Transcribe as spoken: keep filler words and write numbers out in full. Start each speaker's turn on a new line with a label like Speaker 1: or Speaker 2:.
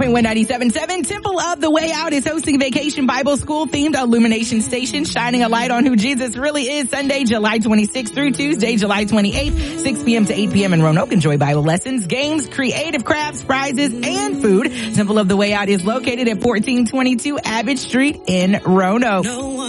Speaker 1: point one ninety-seven point seven. Temple of the Way Out is hosting Vacation Bible School themed Illumination Station, shining a light on who Jesus really is. Sunday, July twenty-sixth through Tuesday, July twenty-eighth, six p.m. to eight p.m. in Roanoke. Enjoy Bible lessons, games, creative crafts, prizes, and food. Temple of the Way Out is located at fourteen twenty-two Abbott Street in Roanoke.